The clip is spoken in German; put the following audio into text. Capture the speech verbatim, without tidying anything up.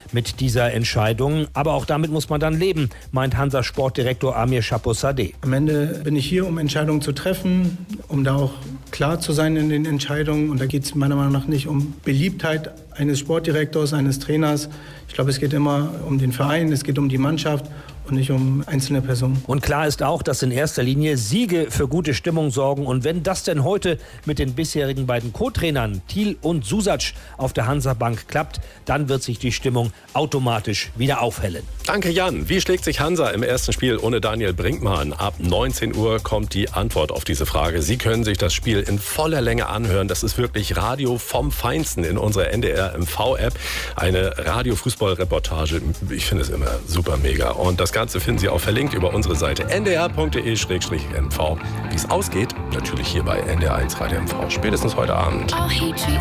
mit dieser Entscheidung. Aber auch damit muss man dann leben, meint Hansa-Sportdirektor Amir Chaposadeh. Am Ende bin ich hier, um Entscheidungen zu treffen, um da auch klar zu sein in den Entscheidungen. Und da geht es meiner Meinung nach nicht um Beliebtheit eines Sportdirektors, eines Trainers. Ich glaube, es geht immer um den Verein, es geht um die Mannschaft und nicht um einzelne Personen. Und klar ist auch, dass in erster Linie Siege für gute Stimmung sorgen. Und wenn das denn heute mit den bisherigen beiden Co-Trainern Thiel und Susac auf der Hansa-Bank klappt, dann wird sich die Stimmung automatisch wieder aufhellen. Danke, Jan. Wie schlägt sich Hansa im ersten Spiel ohne Daniel Brinkmann? Ab neunzehn Uhr kommt die Antwort auf diese Frage. Sie können sich das Spiel in voller Länge anhören. Das ist wirklich Radio vom Feinsten in unserer N D R M V-App. Eine Radio-Fußball-Reportage. Ich finde es immer super mega. Und das Ganze finden Sie auch verlinkt über unsere Seite n d r punkt d e slash m v. Wie es ausgeht, natürlich hier bei N D R eins Radio M V. Spätestens heute Abend.